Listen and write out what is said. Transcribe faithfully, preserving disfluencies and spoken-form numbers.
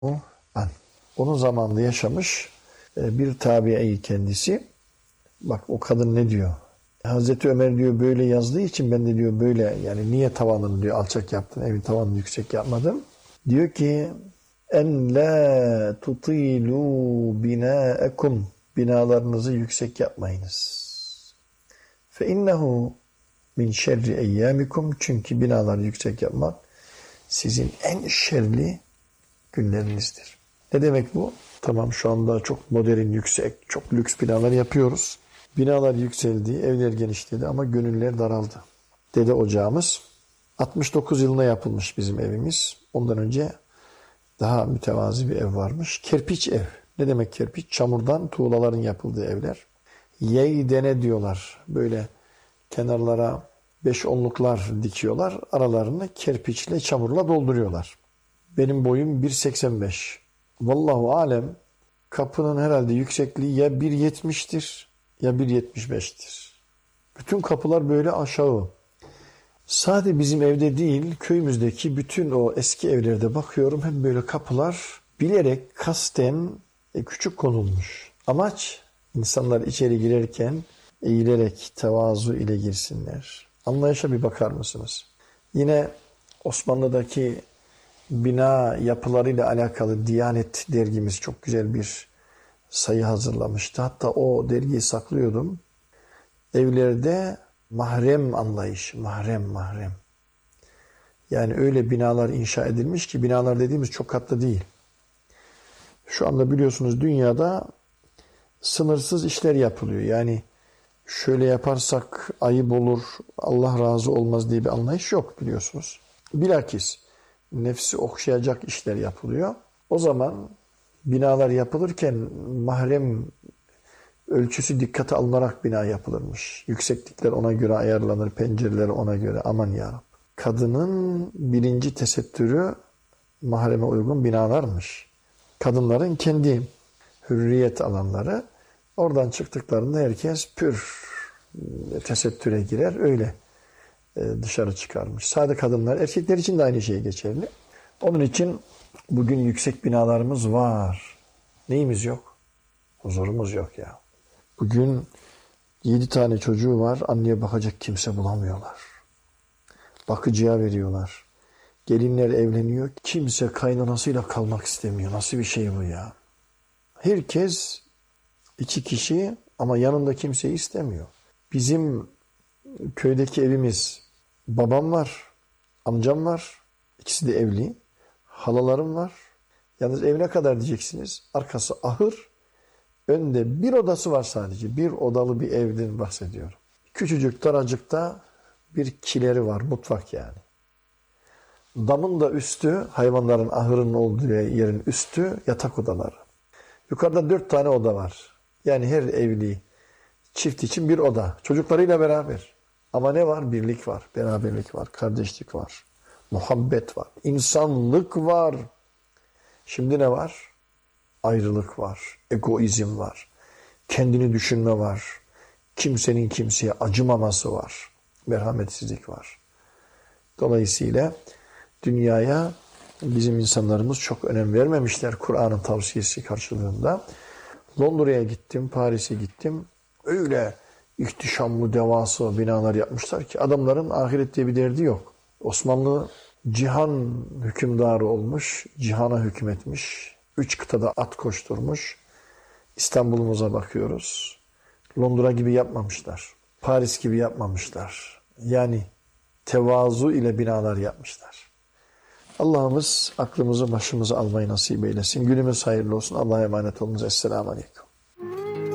O an. Onun zamanında yaşamış e, bir tabi'i kendisi. Bak o kadın ne diyor? Hazreti Ömer diyor böyle yazdığı için ben de diyor böyle yani niye tavanını diyor alçak yaptın, evin tavanını yüksek yapmadın? Diyor ki en la tutilu binaekum, binalarınızı yüksek yapmayınız. Fe innehu min şerri eyyamikum, çünkü binaları yüksek yapmak sizin en şerli günlerinizdir. Ne demek bu? Tamam, şu anda çok modern, yüksek, çok lüks binalar yapıyoruz. Binalar yükseldi, evler genişledi ama gönüller daraldı. Dede ocağımız altmış dokuz yılında yapılmış bizim evimiz. Ondan önce daha mütevazi bir ev varmış. Kerpiç ev. Ne demek kerpiç? Çamurdan tuğlaların yapıldığı evler. Yeydene diyorlar. Böyle kenarlara beş onluklar dikiyorlar. Aralarını kerpiçle, çamurla dolduruyorlar. Benim boyum bir seksen beş. Vallahu alem, kapının herhalde yüksekliği ya bir yetmiştir ya bir yetmiş beştir. Bütün kapılar böyle aşağı. Sadece bizim evde değil, köyümüzdeki bütün o eski evlerde bakıyorum, hep böyle kapılar bilerek, kasten e, küçük konulmuş. Amaç insanlar içeri girerken eğilerek, tevazu ile girsinler. Anlayışa bir bakar mısınız? Yine Osmanlı'daki bina yapılarıyla alakalı Diyanet dergimiz çok güzel bir sayı hazırlamıştı. Hatta o dergiyi saklıyordum. Evlerde mahrem anlayış, mahrem mahrem. Yani öyle binalar inşa edilmiş ki, binalar dediğimiz çok katlı değil. Şu anda biliyorsunuz dünyada sınırsız işler yapılıyor. Yani şöyle yaparsak ayıp olur, Allah razı olmaz diye bir anlayış yok biliyorsunuz. Bilakis nefsi okşayacak işler yapılıyor. O zaman binalar yapılırken mahrem ölçüsü dikkate alınarak bina yapılırmış. Yükseklikler ona göre ayarlanır, pencereler ona göre. Aman ya. Kadının birinci tesettürü mahreme uygun binalarmış. Kadınların kendi hürriyet alanları. Oradan çıktıklarında herkes pür tesettüre girer. Öyle dışarı çıkarmış. Sadece kadınlar, erkekler için de aynı şey geçerli. Onun için bugün yüksek binalarımız var. Neyimiz yok? Huzurumuz yok ya. Bugün yedi tane çocuğu var. Anneye bakacak kimse bulamıyorlar. Bakıcıya veriyorlar. Gelinler evleniyor. Kimse kaynanasıyla kalmak istemiyor. Nasıl bir şey bu ya? Herkes iki kişi ama yanında kimseyi istemiyor. Bizim köydeki evimiz, babam var, amcam var. İkisi de evli. Halalarım var. Yalnız ev ne kadar diyeceksiniz? Arkası ahır. Önde bir odası var sadece. Bir odalı bir evden bahsediyorum. Küçücük daracıkta bir kileri var. Mutfak yani. Damın da üstü, hayvanların ahırının olduğu yerin üstü yatak odaları. Yukarıda dört tane oda var. Yani her evli çift için bir oda. Çocuklarıyla beraber. Ama ne var? Birlik var, beraberlik var, kardeşlik var, muhabbet var, insanlık var. Şimdi ne var? Ayrılık var, egoizm var, kendini düşünme var, kimsenin kimseye acımaması var, merhametsizlik var. Dolayısıyla dünyaya bizim insanlarımız çok önem vermemişler Kur'an'ın tavsiyesi karşılığında. Londra'ya gittim, Paris'e gittim. Öyle ihtişamlı, devasa binalar yapmışlar ki adamların ahirette bir derdi yok. Osmanlı cihan hükümdarı olmuş, cihana hükmetmiş. Üç kıtada at koşturmuş. İstanbul'umuza bakıyoruz. Londra gibi yapmamışlar. Paris gibi yapmamışlar. Yani tevazu ile binalar yapmışlar. Allah'ımız aklımızı başımıza almayı nasip eylesin. Günümüz hayırlı olsun. Allah'a emanet olunuz. Esselamu Aleyküm.